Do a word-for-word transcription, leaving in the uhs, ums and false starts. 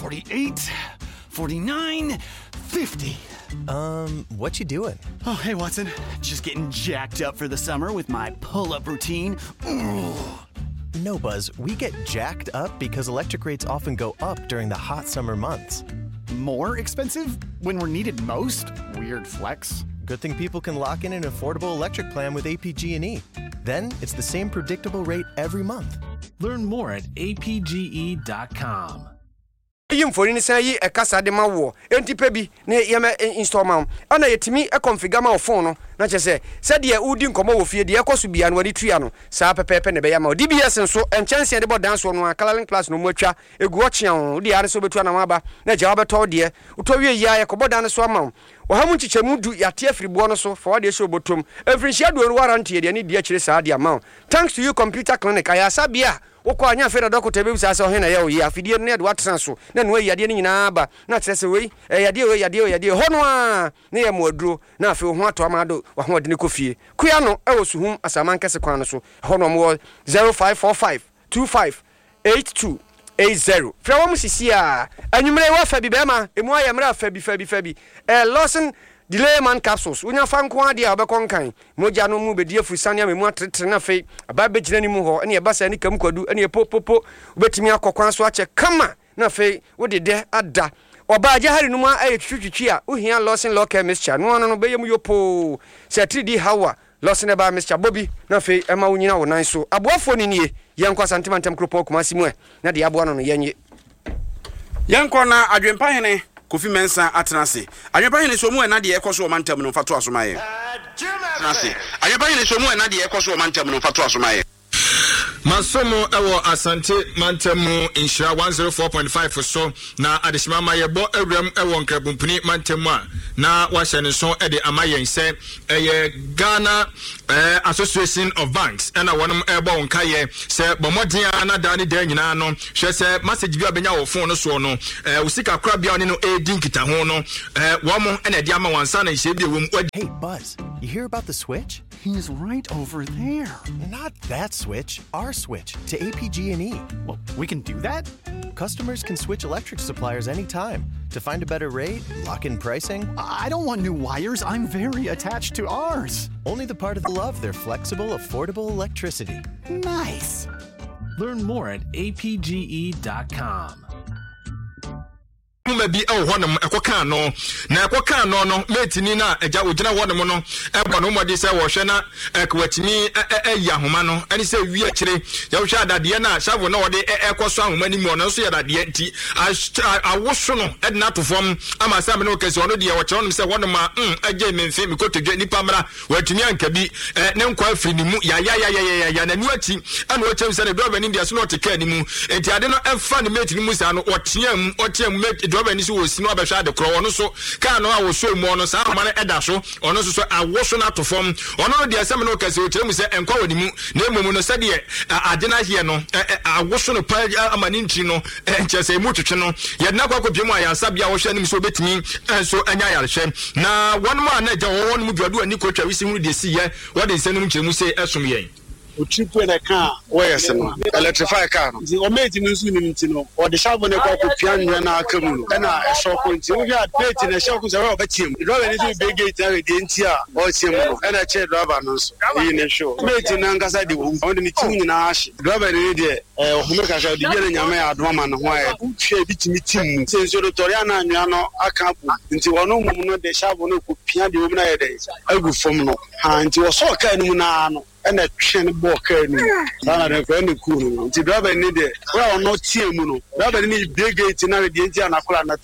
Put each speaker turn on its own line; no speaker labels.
forty-eight, forty-nine, fifty.
Um, what you doing?
Oh, hey, Watson. Just getting jacked up for the summer with my pull-up routine. Ooh.
No, Buzz, we get jacked up because electric rates often go up during the hot summer months.
More expensive when we're needed most? Weird flex.
Good thing people can lock in an affordable electric plan with A P G and E. Then it's the same predictable rate every month.
Learn more at A P G E dot com.
Yim for ni say e kasa de ma wo entipa bi na yema install ma ana yetimi e configure ma phone no na che say se de udi nkomo wo fie de ekoso bia no wani tua no saa pepepe ne be ya ma D B S nso enchanse de bo dance no akalalink class no mu atwa egu ochia o de are so betua na ma ba na je wabeto de utowie ya ya kobo dan so ama wo ha mu chichemu du yate afiribo no so for de show botom every share do warranty de ni de akire saa de ama thanks to you computer clinic ayasa bia wokọ anya fere doctor be bisa se o he na ye o ye afidie ne de watran so na no yade ne nyina ba na kire se we yade we yade we yade ho no a ne ye mo aduro na afi ho ato amado wa ho de ne kofie kuya no e wo suhum asaman kese kwan no so ho no mo zero five four five two five eight two eight zero fra wo musisi a anwumre wa fa bi be ma emu ayemra fa bi fa bi fa bi eh Lawson delay man capsules unya fanko ade a obekon kan moja no mu bedi afusane amemu atretre na fei aba begina ni mu ho ene e basa ni kam kwadu ene e popopo obetimi akokwan so ache kama na fei wode de ada oba jahari no mu aye twitwitwi a uhia Lawson local mixture no no no beyem yopo se three D hawa Lawson eba mixture bobi na fei ema unyina wo nan so aboafo ni nie yenkwa santimantem kropo kumasimu e na de aboa no no yenye
yenkwa na adwempa hene Kofi Mensa atenase anyepa hene so mu e na de ekoso o mantem no fato asomaye atenase anyepa hene so mu e na de ekoso o mantem no fato asomaye
Masomo ewo Asante Mantemu Inshira one oh four point five for so na adeshima mayebo ewrem ewo nkrabumpuni Mantemu a na wahye ne so e de amayen se eye Ghana eh, Association of Banks ena wonom ebo nkaye se bomoden ana da ne da nyina no hwe se message bi abenya wo phone no so no eh, usika kra bia ne no edi nkita ho no eh, womo ena de ama wansa na hye bi ewom.
Hey Buzz, you hear about the switch?
He's right over there.
Not that switch, our switch to A P G and E.
Well, we can do that?
Customers can switch electric suppliers anytime to find a better rate, lock in pricing.
I don't want new wires. I'm very attached to ours.
Only the part of the love, their flexible, affordable electricity.
Nice.
Learn more at A P G E dot com.
Muma bi e honum ekoka no na ekoka no no metini na eja ogina honum no e bono modi se wo hwe na ekwatimi e ya homa no ani se wi akire ya wo hwe adade na shavo na wode ekoso ahoma ni mu no so ya adade nti awoso no e na to fom ama sa me no kesi ono de wo kire no se honum a mm age memfe mi kotodwe nipa mra watimi anka bi ne nkwa afri ni mu ya ya ya ya ya na nu ati ana wo chem se ne do ba ni dia so no te ka ni mu enti ade no efa ni metini mu sa no otiam otiam Robert ni so sino abehwa de kro ono so ka no a wo so mu ono sa ma na eda so ono so so awo so na to fom ono de asem no kase o kire mu se enkwa woni mu na emu no se de ade na hie no awo so no pa amani ntri no enchese mu twetwe no ye na kwa kopie mu ayansa bia wo hwe nim so betimi so anya yarehwe na wonu ma na ja wo wonu mu duadu ani ko twa wisi hu de si ye wo de nsenu kire mu se esom yen
o trip when I can
where is no electrify car no
the ometi no so nim ntino o de shabo ne kwa kopia nwa na akamu no na e shoko nti o bia plate na shoko se ro ba tiem driver ni so big gate na de nti a o tiem no na che driver no so yi ne show ometi na ngasa de wo o de ni tim nyina ahye driver ni de eh o home ka sha de gele nyama ya adoma ma no ho a twa bitimi tim se so do tori ana anwa no aka bu nti wono mu no de shabo no kopia de wo na ye de agu fom no ha nti wo so ka ni mu na no and a train book any na friend cool nti driver ni de we are not team no driver ni big gate na de nti anakola na